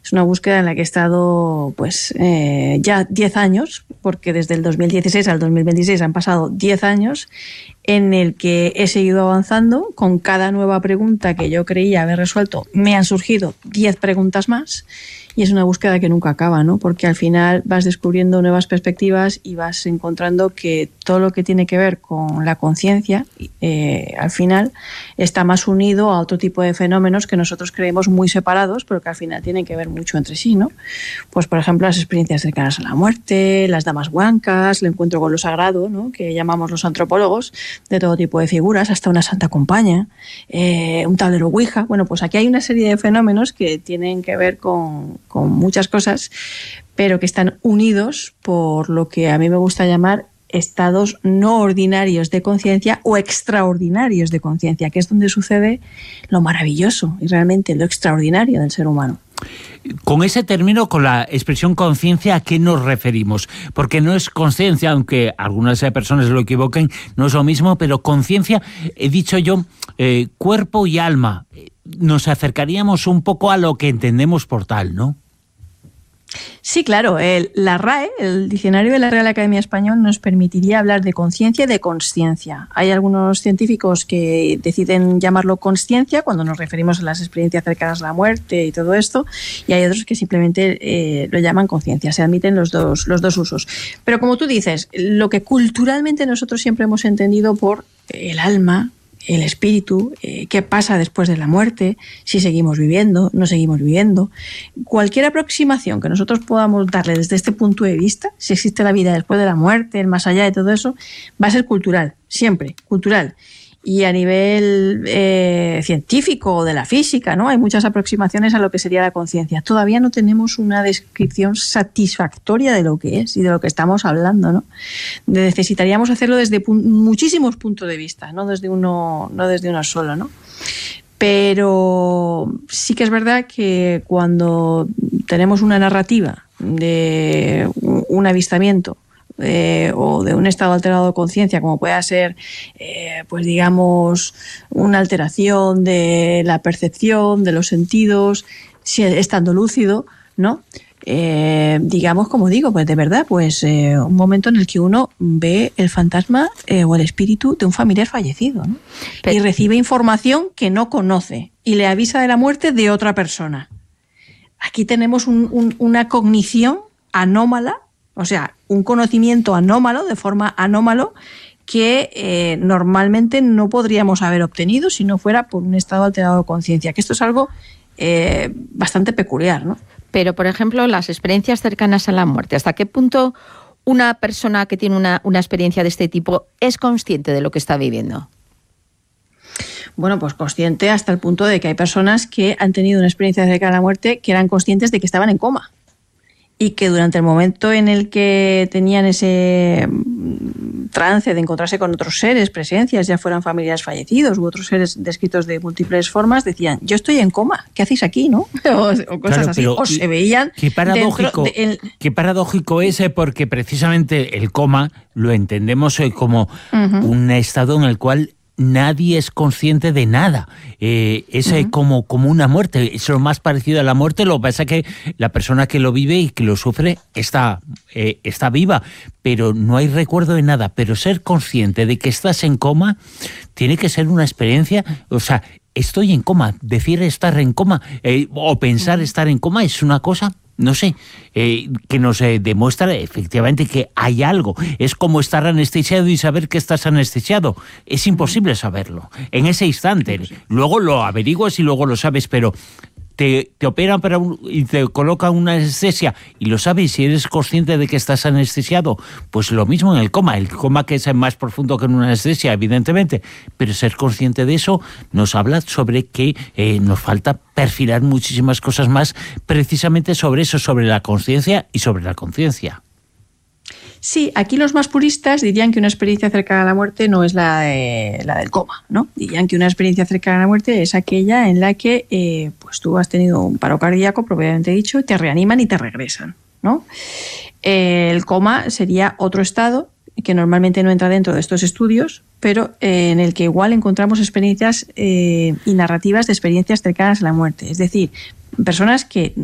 Es una búsqueda en la que he estado pues ya 10 años, porque desde el 2016 al 2026 han pasado 10 años en el que he seguido avanzando. Con cada nueva pregunta que yo creía haber resuelto, me han surgido 10 preguntas más. Y es una búsqueda que nunca acaba, ¿no? Porque al final vas descubriendo nuevas perspectivas y vas encontrando que todo lo que tiene que ver con la conciencia, al final está más unido a otro tipo de fenómenos que nosotros creemos muy separados, pero que al final tienen que ver mucho entre sí, ¿no? Pues, por ejemplo, las experiencias cercanas a la muerte, las damas blancas, el encuentro con lo sagrado, ¿no? Que llamamos los antropólogos, de todo tipo de figuras, hasta una santa compañía, un tablero Ouija. Bueno, pues aquí hay una serie de fenómenos que tienen que ver con muchas cosas, pero que están unidos por lo que a mí me gusta llamar estados no ordinarios de conciencia o extraordinarios de conciencia, que es donde sucede lo maravilloso y realmente lo extraordinario del ser humano. Con ese término, con la expresión conciencia, ¿a qué nos referimos? Porque no es conciencia, aunque algunas personas lo equivoquen, no es lo mismo, pero conciencia, he dicho yo, cuerpo y alma. Nos acercaríamos un poco a lo que entendemos por tal, ¿no? Sí, claro. La RAE, el diccionario de la Real Academia Española, nos permitiría hablar de conciencia y de consciencia. Hay algunos científicos que deciden llamarlo consciencia cuando nos referimos a las experiencias cercanas a la muerte y todo esto, y hay otros que simplemente lo llaman conciencia. Se admiten los dos usos. Pero como tú dices, lo que culturalmente nosotros siempre hemos entendido por el alma, el espíritu, qué pasa después de la muerte, si seguimos viviendo, no seguimos viviendo. Cualquier aproximación que nosotros podamos darle desde este punto de vista, si existe la vida después de la muerte, el más allá de todo eso, va a ser cultural, siempre, cultural. Y a nivel científico o de la física, ¿no? Hay muchas aproximaciones a lo que sería la conciencia. Todavía no tenemos una descripción satisfactoria de lo que es y de lo que estamos hablando, ¿no? Necesitaríamos hacerlo desde muchísimos puntos de vista, no desde uno solo, ¿no? Pero sí que es verdad que cuando tenemos una narrativa de un avistamiento o de un estado alterado de conciencia, como pueda ser, pues digamos, una alteración de la percepción, de los sentidos, si estando lúcido, ¿no? Digamos, como digo, pues de verdad, pues un momento en el que uno ve el fantasma o el espíritu de un familiar fallecido, ¿no? Y recibe información que no conoce y le avisa de la muerte de otra persona. Aquí tenemos una cognición anómala, o sea, un conocimiento anómalo, de forma anómalo, que normalmente no podríamos haber obtenido si no fuera por un estado alterado de conciencia, que esto es algo bastante peculiar, ¿no? Pero, por ejemplo, las experiencias cercanas a la muerte, ¿hasta qué punto una persona que tiene una experiencia de este tipo es consciente de lo que está viviendo? Bueno, pues consciente hasta el punto de que hay personas que han tenido una experiencia cercana a la muerte que eran conscientes de que estaban en coma. Y que durante el momento en el que tenían ese trance de encontrarse con otros seres, presencias, ya fueran familiares fallecidos u otros seres descritos de múltiples formas, decían, yo estoy en coma, ¿qué hacéis aquí, no? O cosas así, o se veían... Qué paradójico es, porque precisamente el coma lo entendemos como un estado en el cual nadie es consciente de nada. Es como una muerte. Es lo más parecido a la muerte. Lo que pasa es que la persona que lo vive y que lo sufre está viva, pero no hay recuerdo de nada. Pero ser consciente de que estás en coma tiene que ser una experiencia. O sea, estoy en coma. Decir estar en coma o pensar estar en coma es una cosa, no sé, que nos demuestra efectivamente que hay algo. Es como estar anestesiado y saber que estás anestesiado. Es imposible saberlo en ese instante. Luego lo averiguas y luego lo sabes, pero te operan y te colocan una anestesia y lo sabes y eres consciente de que estás anestesiado. Pues lo mismo en el coma que es más profundo que en una anestesia, evidentemente, pero ser consciente de eso nos habla sobre que nos falta perfilar muchísimas cosas más precisamente sobre eso, sobre la consciencia y sobre la conciencia. Sí, aquí los más puristas dirían que una experiencia cercana a la muerte no es la del coma, ¿no? Dirían que una experiencia cercana a la muerte es aquella en la que pues tú has tenido un paro cardíaco, propiamente dicho, y te reaniman y te regresan, ¿no? El coma sería otro estado que normalmente no entra dentro de estos estudios, pero en el que igual encontramos experiencias y narrativas de experiencias cercanas a la muerte. Es decir, personas que